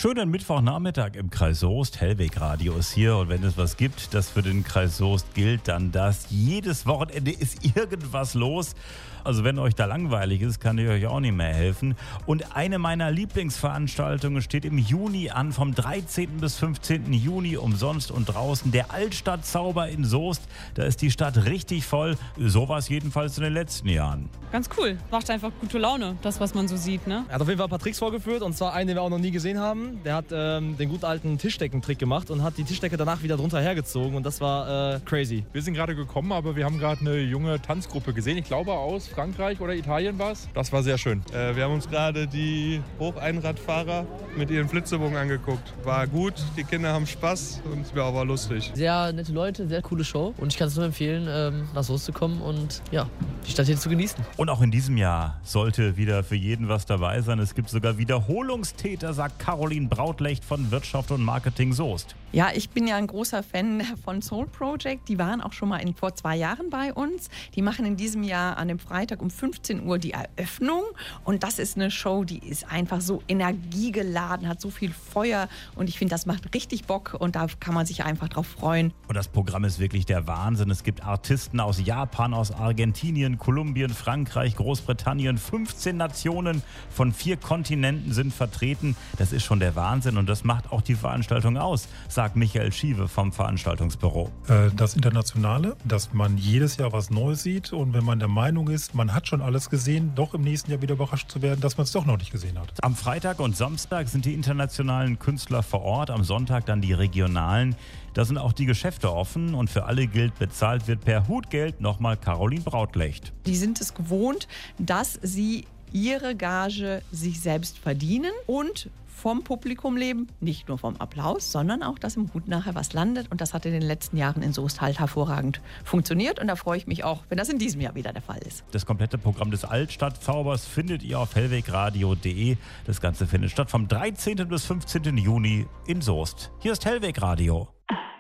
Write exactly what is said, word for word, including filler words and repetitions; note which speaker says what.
Speaker 1: Schönen Mittwochnachmittag im Kreis Soest. Hellweg Radio ist hier und wenn es was gibt, das für den Kreis Soest gilt, dann das. Jedes Wochenende ist irgendwas los. Also wenn euch da langweilig ist, kann ich euch auch nicht mehr helfen. Und eine meiner Lieblingsveranstaltungen steht im Juni an, vom dreizehnten bis fünfzehnten Juni, umsonst und draußen. Der Altstadtzauber in Soest. Da ist die Stadt richtig voll. So war es jedenfalls in den letzten Jahren.
Speaker 2: Ganz cool. Macht einfach gute Laune, das, was man so sieht, ne?
Speaker 3: Er hat auf jeden Fall ein paar Tricks vorgeführt und zwar einen, den wir auch noch nie gesehen haben. Der hat ähm, den gut alten Tischdeckentrick gemacht und hat die Tischdecke danach wieder drunter hergezogen und das war äh, crazy.
Speaker 4: Wir sind gerade gekommen, aber wir haben gerade eine junge Tanzgruppe gesehen. Ich glaube aus Frankreich oder Italien war es. Das war sehr schön.
Speaker 5: Äh, wir haben uns gerade die Hocheinradfahrer mit ihren Flitzebogen angeguckt. War gut, die Kinder haben Spaß und es war aber lustig.
Speaker 6: Sehr nette Leute, sehr coole Show und ich kann es nur empfehlen, ähm, nach Soest zu kommen und ja, die Stadt hier zu genießen.
Speaker 1: Und auch in diesem Jahr sollte wieder für jeden was dabei sein. Es gibt sogar Wiederholungstäter, sagt Caroline Brautlecht von Wirtschaft und Marketing Soest.
Speaker 7: Ja, ich bin ja ein großer Fan von Soul Project. Die waren auch schon mal in, vor zwei Jahren bei uns. Die machen in diesem Jahr an dem Freitag um fünfzehn Uhr die Eröffnung. Und das ist eine Show, die ist einfach so energiegeladen, hat so viel Feuer. Und ich finde, das macht richtig Bock und da kann man sich einfach drauf freuen.
Speaker 1: Und das Programm ist wirklich der Wahnsinn. Es gibt Artisten aus Japan, aus Argentinien, Kolumbien, Frankreich, Großbritannien. fünfzehn Nationen von vier Kontinenten sind vertreten. Das ist schon der Wahnsinn und das macht auch die Veranstaltung aus, sagt Michael Schiewe vom Veranstaltungsbüro.
Speaker 8: Das Internationale, dass man jedes Jahr was Neues sieht und wenn man der Meinung ist, man hat schon alles gesehen, doch im nächsten Jahr wieder überrascht zu werden, dass man es doch noch nicht gesehen hat.
Speaker 1: Am Freitag und Samstag sind die internationalen Künstler vor Ort, am Sonntag dann die regionalen. Da sind auch die Geschäfte offen und für alle gilt, bezahlt wird per Hutgeld. Nochmal Caroline Brautlecht.
Speaker 7: Die sind es gewohnt, dass sie ihre Gage sich selbst verdienen und vom Publikum leben, nicht nur vom Applaus, sondern auch, dass im Hut nachher was landet. Und das hat in den letzten Jahren in Soest halt hervorragend funktioniert. Und da freue ich mich auch, wenn das in diesem Jahr wieder der Fall ist.
Speaker 1: Das komplette Programm des Altstadtzaubers findet ihr auf hellwegradio punkt de. Das Ganze findet statt vom dreizehnten bis fünfzehnten Juni in Soest. Hier ist Hellweg Radio.